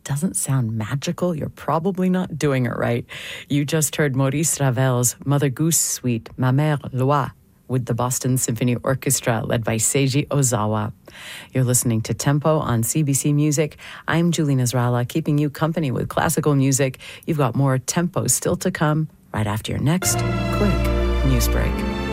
doesn't sound magical, you're probably not doing it right. You just heard Maurice Ravel's Mother Goose Suite, Ma Mère Loi, with the Boston Symphony Orchestra led by Seiji Ozawa. You're listening to Tempo on CBC Music. I'm Julie Nasrallah, keeping you company with classical music. You've got more Tempo still to come right after your next quick news break.